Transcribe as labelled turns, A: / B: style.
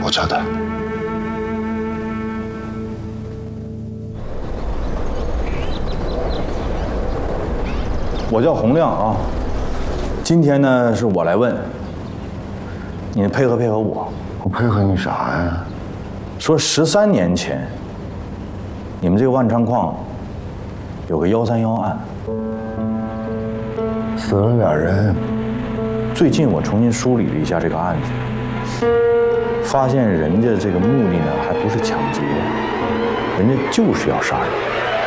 A: 我交代。
B: 我叫洪亮啊，今天呢是我来问，你配合我。
A: 我配合你啥呀？
B: 说13年前，你们这个万昌矿有个131案，
A: 死了2人。
B: 最近我重新梳理了一下这个案子，发现人家这个目的呢还不是抢劫，人家就是要杀人。